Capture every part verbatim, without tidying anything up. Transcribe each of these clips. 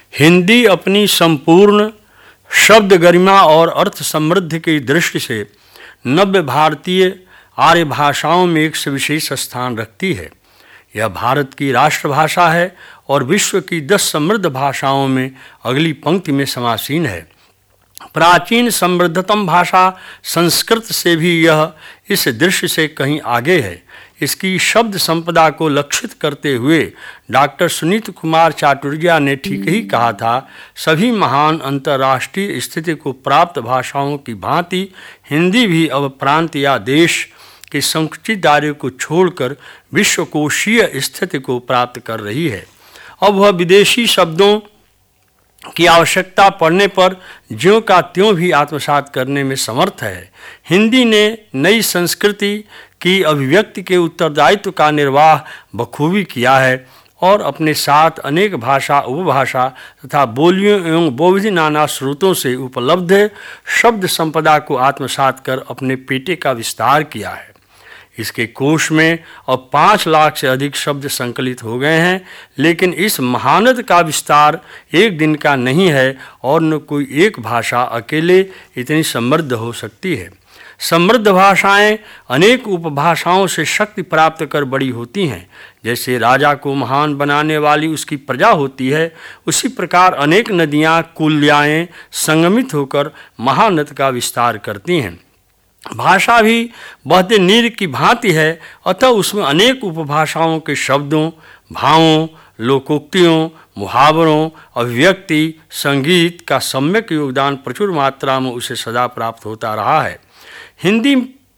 हिंदी अपनी संपूर्ण शब्द गरिमा और अर्थ समृद्धि की दृष्टि से नव्य भारतीय आर्य भाषाओं में एक सविशेष स्थान रखती है। यह भारत की राष्ट्रभाषा है और विश्व की दस समृद्ध भाषाओं में अगली पंक्ति में समासीन है। प्राचीन समृद्धतम भाषा संस्कृत से भी यह इस दृश्य से कहीं आगे है। इसकी शब्द संपदा को लक्षित करते हुए डॉक्टर सुनीत कुमार चाटुर्या ने ठीक ही कहा था, सभी महान अंतर्राष्ट्रीय स्थिति को प्राप्त भाषाओं की भांति हिंदी भी अब प्रांत या देश के संकुचित दायरे को छोड़कर विश्वकोशीय स्थिति को प्राप्त कर रही है। अब वह विदेशी शब्दों की आवश्यकता पड़ने पर ज्यों का त्यों भी आत्मसात करने में समर्थ है। हिंदी ने नई संस्कृति की अभिव्यक्ति के उत्तरदायित्व का निर्वाह बखूबी किया है और अपने साथ अनेक भाषा, उपभाषा तथा बोलियों एवं बहुविध नाना स्रोतों से उपलब्ध शब्द संपदा को आत्मसात कर अपने पेटे का विस्तार किया है। इसके कोश में अब पाँच लाख से अधिक शब्द संकलित हो गए हैं, लेकिन इस महानद का विस्तार एक दिन का नहीं है और न कोई एक भाषा अकेले इतनी समृद्ध हो सकती है। समृद्ध भाषाएं अनेक उपभाषाओं से शक्ति प्राप्त कर बड़ी होती हैं। जैसे राजा को महान बनाने वाली उसकी प्रजा होती है, उसी प्रकार अनेक नदियाँ कुल्याएँ संगमित होकर महानद का विस्तार करती हैं। भाषा भी बहते नीर की भांति है, अतः उसमें अनेक उपभाषाओं के शब्दों, भावों, लोकोक्तियों, मुहावरों, अभिव्यक्ति, संगीत का सम्यक योगदान प्रचुर मात्रा में उसे सदा प्राप्त होता रहा है। हिंदी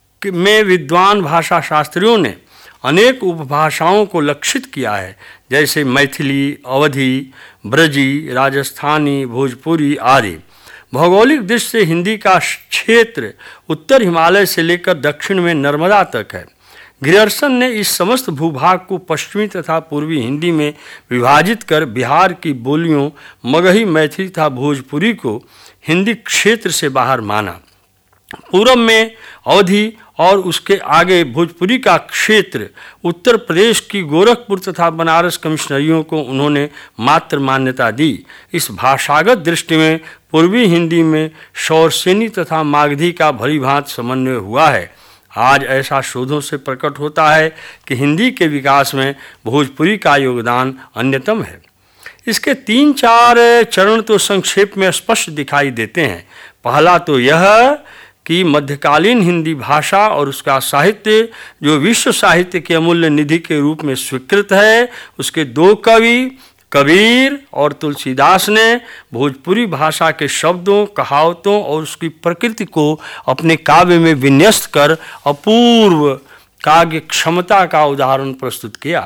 में विद्वान भाषा शास्त्रियों ने अनेक उपभाषाओं को लक्षित किया है, जैसे मैथिली, अवधी, ब्रजी, राजस्थानी, भोजपुरी आदि। भौगोलिक दृष्टि से हिंदी का क्षेत्र उत्तर हिमालय से लेकर दक्षिण में नर्मदा तक है। ग्रियर्सन ने इस समस्त भूभाग को पश्चिमी तथा पूर्वी हिंदी में विभाजित कर बिहार की बोलियों मगही, मैथिली तथा भोजपुरी को हिंदी क्षेत्र से बाहर माना। पूरब में अवधी और उसके आगे भोजपुरी का क्षेत्र, उत्तर प्रदेश की गोरखपुर तथा बनारस कमिश्नरियों को उन्होंने मात्र मान्यता दी। इस भाषागत दृष्टि में पूर्वी हिंदी में शौरसेनी तथा मागधी का भली भांति समन्वय हुआ है। आज ऐसा शोधों से प्रकट होता है कि हिंदी के विकास में भोजपुरी का योगदान अन्यतम है। इसके तीन चार चरण तो संक्षेप में स्पष्ट दिखाई देते हैं। पहला तो यह कि मध्यकालीन हिंदी भाषा और उसका साहित्य, जो विश्व साहित्य के अमूल्य निधि के रूप में स्वीकृत है, उसके दो कवि कबीर और तुलसीदास ने भोजपुरी भाषा के शब्दों, कहावतों और उसकी प्रकृति को अपने काव्य में विन्यस्त कर अपूर्व काव्य क्षमता का उदाहरण प्रस्तुत किया।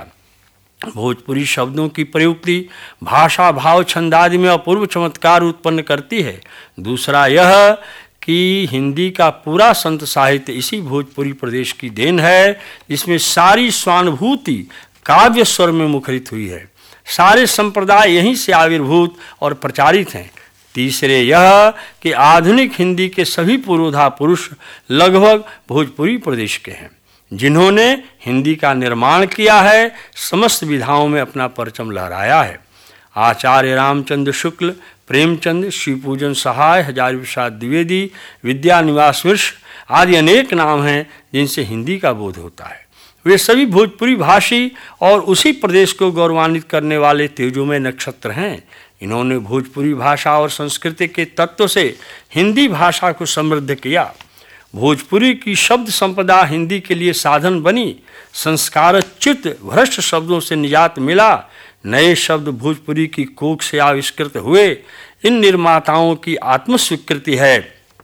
भोजपुरी शब्दों की प्रयुक्ति भाषा, भाव, छंद आदि में अपूर्व चमत्कार उत्पन्न करती है। दूसरा यह कि हिंदी का पूरा संत साहित्य इसी भोजपुरी प्रदेश की देन है, जिसमें सारी स्वानुभूति काव्य स्वर में मुखरित हुई है। सारे संप्रदाय यहीं से आविर्भूत और प्रचारित हैं। तीसरे यह कि आधुनिक हिंदी के सभी पुरोधा पुरुष लगभग भोजपुरी प्रदेश के हैं, जिन्होंने हिंदी का निर्माण किया है, समस्त विधाओं में अपना परचम लहराया है। आचार्य रामचंद्र शुक्ल, प्रेमचंद, शिवपूजन सहाय, हजारी प्रसाद द्विवेदी, विद्यानिवास मिश्र आदि अनेक नाम हैं जिनसे हिंदी का बोध होता है। वे सभी भोजपुरी भाषी और उसी प्रदेश को गौरवान्वित करने वाले तेजोमय नक्षत्र हैं। इन्होंने भोजपुरी भाषा और संस्कृति के तत्व से हिंदी भाषा को समृद्ध किया। भोजपुरी की शब्द संपदा हिंदी के लिए साधन बनी। संस्कारच्युत भ्रष्ट शब्दों से निजात मिला। नए शब्द भोजपुरी की कोख से आविष्कृत हुए। इन निर्माताओं की आत्मस्वीकृति है।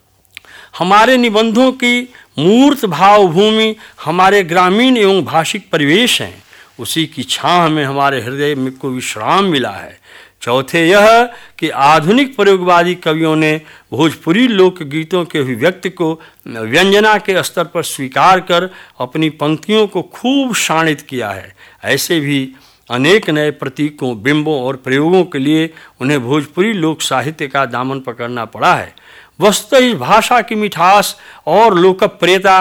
हमारे निबंधों की मूर्त भावभूमि हमारे ग्रामीण एवं भाषिक परिवेश हैं। उसी की छाह में हमारे हृदय में को विश्राम मिला है। चौथे यह कि आधुनिक प्रयोगवादी कवियों ने भोजपुरी लोकगीतों के अभिव्यक्ति को व्यंजना के स्तर पर स्वीकार कर अपनी पंक्तियों को खूब शाणित किया है। ऐसे भी अनेक नए प्रतीकों, बिंबों और प्रयोगों के लिए उन्हें भोजपुरी लोक साहित्य का दामन पकड़ना पड़ा है। वस्तुतः इस भाषा की मिठास और लोकप्रियता